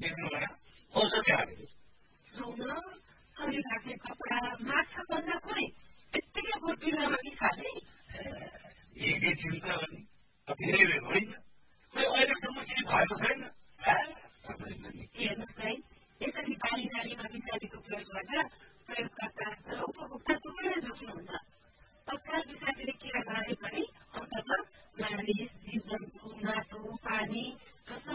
देख्नु भएन औषधि हालेको शरीर राख्ने कपडा माछा भन्दा कोही यत्तिकै बोटिलामा मिसाले एकैछिन त अनि धेरै बेर होइन खोइ अहिलेसम्म केही भएको छैन हेर्नुहोस् है यसरी बाली नालीमा विषादीको प्रयोग गर्दा प्रयोगकर्ता र उपभोक्ता दुवैले जोख्नुहुन्छ तत्काल विषादीले किरा मारे भने